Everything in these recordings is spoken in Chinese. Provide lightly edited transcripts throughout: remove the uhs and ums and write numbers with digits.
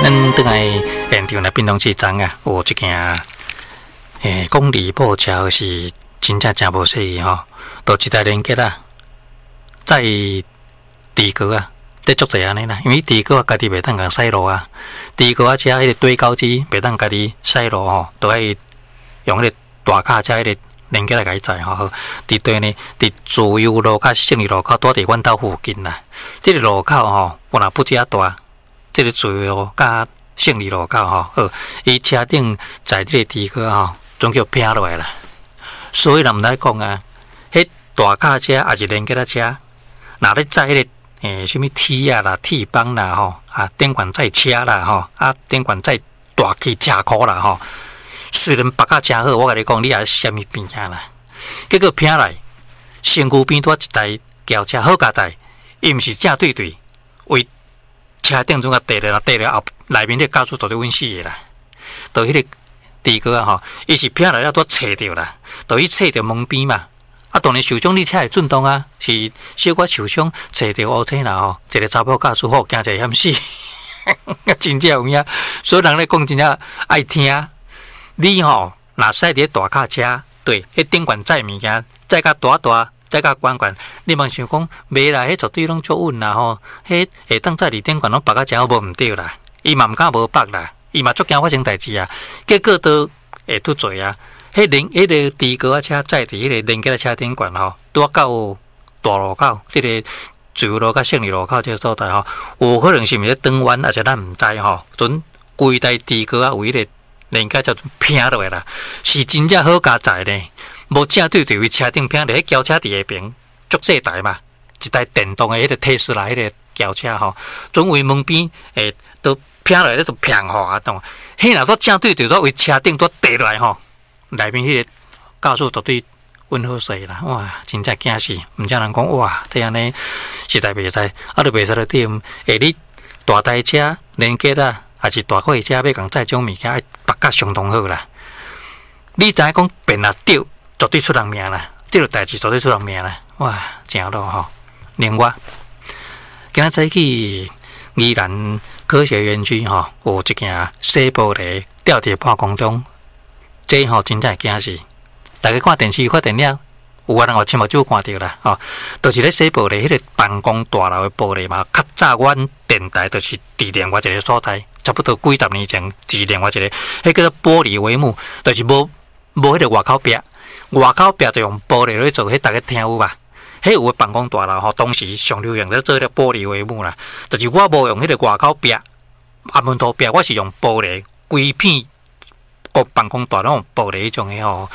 咱倒来现场来滨东市站啊，有一件公里步车是真正真无适宜吼，都一台连接啊，在地沟啊，得足侪安尼啦，因为地沟啊，家己袂当甲驶路啊，地沟啊车迄个堆高机袂当家己驶路吼，都爱用迄个大卡车迄个连接来甲伊载吼。伫对呢，伫自由路甲胜利路口，拄伫阮兜附近啦。即个路口吼，我若不遮大，即个自由路甲胜利路口吼，伊车顶在即个地沟吼，总叫拼落来啦。所以人毋来讲啊，迄大卡车也是连接的车，若咧载迄个什么 T 啊啦、T 帮啦吼，啊电管载车啦吼，啊电管载大汽车库啦吼。虽然别甲真好，我甲你讲，你也是虾米边仔啦。结果拼来，身躯边拄一台轿车好加载，伊毋是正对对，为车顶总甲地了后，内面迄高速都咧稳死的啦。到迄个地沟啊吼，伊是拼来了都切着啦，到伊切着门边嘛。啊，当然受伤你车会震动啊，是小可受伤，切着乌体啦吼，一个查某驾驶好惊者险死，真正有影。所以人咧讲真正爱听。你吼，若驶伫大卡车，对，迄顶管载物件，载甲大，载甲管，你嘛想讲，袂啦，迄绝对拢足稳啦吼，迄会当载伫顶管拢绑甲真好无毋对啦，伊嘛毋敢无绑啦，伊嘛足惊发生代志啊，结果都会拄罪啊。迄个地沟啊车载伫迄个连接的车顶管吼，拄到大路口，即个自由路甲胜利路口这个所在吼，有可能是毋是转弯，而且咱毋知吼，准规台地沟啊，为迄个连接叫做拼落来啦，是真正好加载呢，无正对位车顶拼咧，迄轿车伫下边足细台嘛，一台电动的迄个特斯拉迄个轿车吼，准为门边都拼落来咧，都平吼啊，懂？迄若都正对都为车顶都跌落来吼。内面迄个驾驶绝对稳好势啦，哇，真正惊死！毋才人讲哇，这样呢实在袂使，啊，就袂使了点。你大台车连接啊，还是大货车要共载种物件，爱绑甲相当好啦。你知影讲变啊掉，绝对出人命啦！这个代志绝对出人命啦！哇，真好吼！另外，今仔早起宜兰科学园区吼，有一件小玻璃掉伫半空中。这吼真正会惊死！大家看电视看电影，有啊人我亲目睭看到啦，吼，就是咧洗玻璃，迄个办公大楼的玻璃嘛。较早阮电台就是伫另外一个所在，差不多几十年前是另外一个，迄叫做玻璃帷幕，就是无迄个外口壁，外口壁就用玻璃来做，迄大家听有吧？迄有个办公大楼吼，当时上流行咧做迄个玻璃帷幕啦，就是我无用迄个外口壁，暗门头壁，我是用玻璃规片。个办公大楼用玻璃迄种诶吼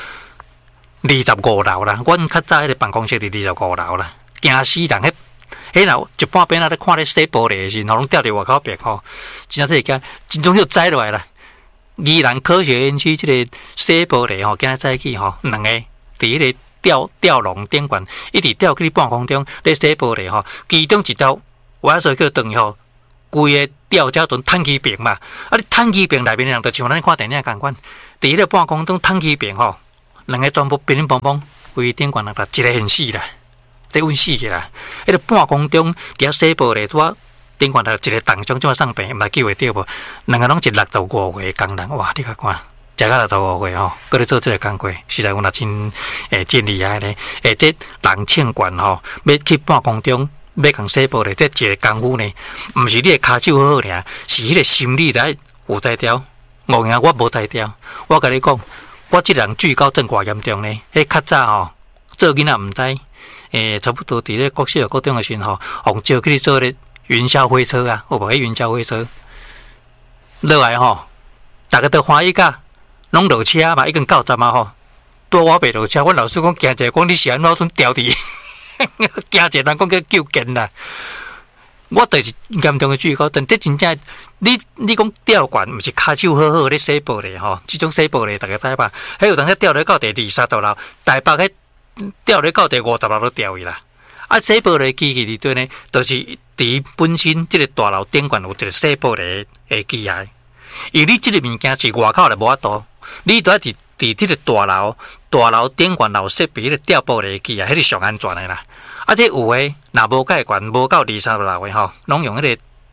，25楼啦。阮较早迄个办公室伫25楼啦，惊死人！迄若一半边咧看咧洗玻璃诶时，拢掉伫外口壁吼，真正惊，真总要栽落来啦。宜兰科学园区即个洗玻璃吼，今仔早起吼，两个伫迄个吊笼顶管，一直吊去半空中咧洗玻璃吼，其中一条我说叫长吼。规个吊车船摊起平嘛，啊！你摊起平内面人就像咱看电影共款，伫迄个半空中摊起平吼，两个全部乒乒乓乓，规顶管人啦，一个现死啦，得稳死去啦。迄个半空中加洗玻璃，拄顶管一个重伤，怎么送病？毋知救会着无？两个拢是65岁工人，哇！你甲看，食到65岁吼，搁咧做这个工作，实在有若真厉害咧。这人称管吼，要去半空中。要共洗玻璃，这一个功夫呢，毋是你的骹手好好尔，是迄个心理在有才调。我我无才调，我甲你讲，我即人惧高症偌严重呢？迄较早吼，做囡仔毋知，差不多伫咧国小高中的时候，互招去做咧云霄飞车啊，有无？迄云霄飞车落来吼，大家都欢喜甲，拢落车嘛，已经到站啊吼，拄我袂落车，阮老师讲惊者，讲你是安怎阵调伫？惊者人讲叫救见啦，我就是严重的惧高症，这真正你讲吊管，毋是骹手好好咧洗玻璃吼，即种洗玻璃大家知吧？还有当时吊咧到第20-30楼，台北迄吊咧到第50楼都吊去啦。啊，洗玻璃机器伫对呢，就是伫本身即个大楼顶管有一个洗玻璃的机械，因为你即个物件是外口来无法度，你都要伫即个大楼顶管楼设备迄个吊玻璃机啊，迄个上安全的啦。啊，这有诶，若无介悬，无到20-30楼诶吼，拢用迄个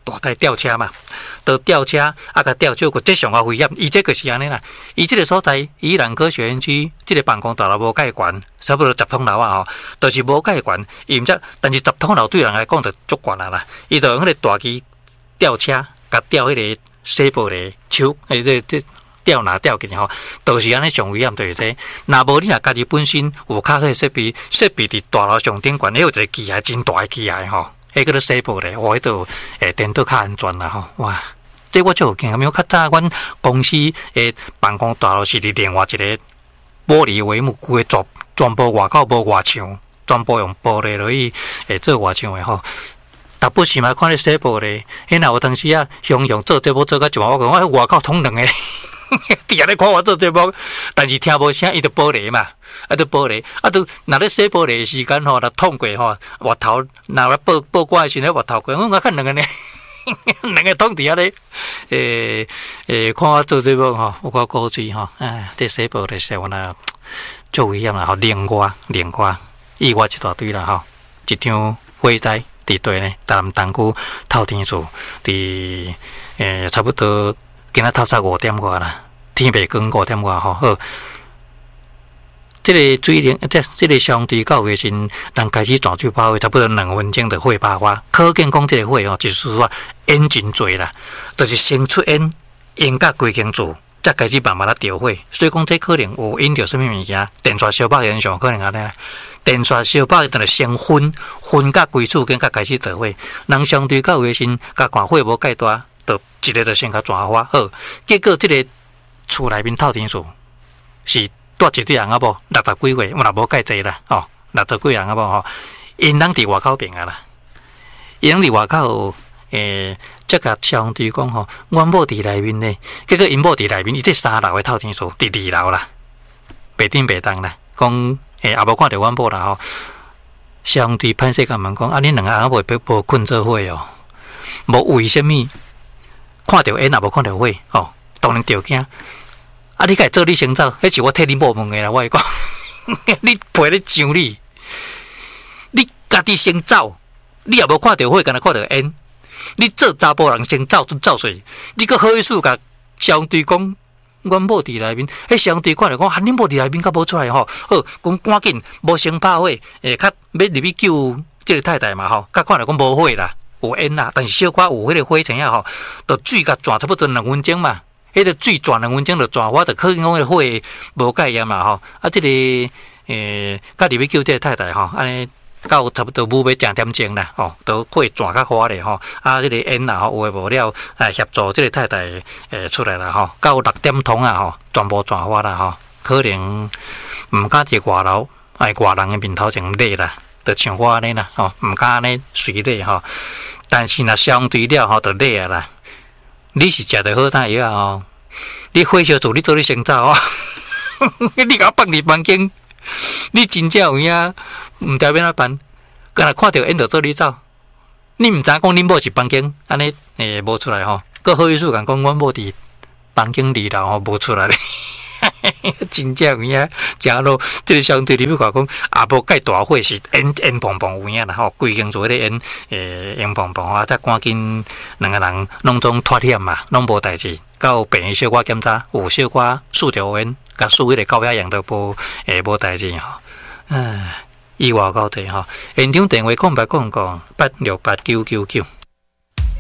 大台吊车嘛，到吊车啊，甲吊手过，这上较危险。伊这个是安尼啦，伊这个所在宜兰科学园区，这个办公大楼无介悬，差不多10栋楼啊吼，就是无介悬。伊毋则，但是10栋楼对人来讲就足悬啊啦。伊就用迄个大机吊车，甲吊迄个细部的手，这吊拿吊起吼，都是安尼上危险，就是这。若无你若家己本身有较好的设备伫大楼上顶悬，迄有一个机械真大的机械吼。迄个细部咧，迄度电脑较安全啦吼，哇！这我就有经验，较早阮公司办公大楼是伫另外一个玻璃帷幕，规个全部外口无外墙，全部用玻璃落去做外墙的吼。大不时嘛看咧细部咧，迄若有当时啊，雄雄做节目做到一半，我讲我外口捅两个，伫下咧看我做节目，但是听无声，伊就玻璃嘛。啊，都玻璃，啊，都若咧洗玻璃的时间吼，若痛过吼，外头若咧报关的时阵，外头过，我看两个呢，两个捅伫遐咧，看我做节目吼，有够古锥吼，这洗玻璃时候呢，足危险啦，吼，连挂，意外一大堆啦，吼，一场火灾伫地呢，东区透天厝，伫差不多今仔透早5点外啦，天未光5点外吼，好。这个水灵，这个相对到月前，人开始转水爆发，差不多2分钟就火爆发。可见讲这个火哦，就是说烟真多啦，就是先出烟甲规间厝，才开始慢慢着着火。所以讲这可能有引着什么物件，电刷烧爆现象可能安尼啦。电刷烧爆就先熏甲规厝间才开始着火。人相对到月前，甲看火无介大，就一个就先甲转发好。结果这个厝内面透天厝是。住一堆人啊无，60几岁，我若无介济啦，哦，60几人啊无吼，因人伫外口边啊啦，因人伫外口，即个相对讲吼，阮某伫内面呢，结果因某伫内面，伊这3楼的透天厝伫2楼啦，白顶白当啦，讲也无看到阮某啦吼，相对歹势甲问讲，啊，恁两个阿无困做伙哦，无为什么看到烟也无看到火哦，当然着惊。啊！你该做你先走，迄是我替你报问的啦。我会讲，你陪你上你家己先走，你也无看到火，敢若看到烟。你做查甫人先走水，你个好意思甲相对讲，阮某伫内面，迄相对看来讲，恁某伫内面甲无出来吼，好，讲赶紧无先拍火，较要入去救即个太太嘛吼，较看来讲无火啦，有烟啦，但是小可有迄个火星啊吼，就水甲转差不多2分钟嘛。迄个水转2分钟就转，我就可能讲迄火无介严啦吼。啊，即个甲入去救即个太太吼，安尼到差不多5要10点钟啦，吼，都火转较快咧吼。啊，即个烟啦吼，有诶无了，协助即个太太出来啦吼。到6点钟啊吼，全部转发啦吼。可能毋敢伫外楼，外人诶面头前热啦，就像我安尼啦吼，毋敢安尼随热吼。但是若相对了吼，就热啊啦。你是食着好大药哦！你火烧厝，你做你先走哦！你甲我放伫房间，你真正有影，毋知要哪办？敢若看到烟就做你走，你毋知讲恁某是房间，安尼无出来吼。佮好意思讲阮某伫房间2楼吼无出来咧，真正有影。正咯，即个相对你要讲也无介大火，是烟蓬蓬有影啦吼，规间做迄个烟蓬蓬啊，才赶紧2个人拢总脱险嘛，拢无代志。到病院小可检查，有小可输着烟，甲输迄个高压氧都无代志吼。意外够济吼，现场电话0800868999。